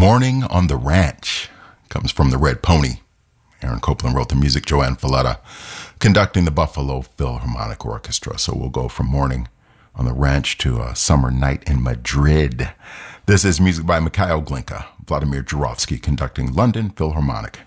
Morning on the Ranch comes from the Red Pony. Aaron Copland wrote the music, Joanne Falletta conducting the Buffalo Philharmonic Orchestra. So we'll go from Morning on the Ranch to a Summer Night in Madrid. This is music by Mikhail Glinka, Vladimir Jurovsky conducting London Philharmonic.